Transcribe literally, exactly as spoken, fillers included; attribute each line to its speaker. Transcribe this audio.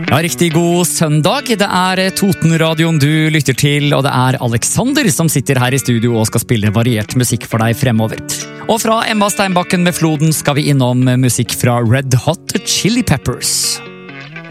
Speaker 1: Ja, riktig god søndag. Det er Totenradioen du lytter til, og det er Alexander som sitter her i studio og skal spille variert musikk for deg fremover. Og fra Emma Steinbakken med Floden skal vi innom musikk fra Red Hot Chili Peppers.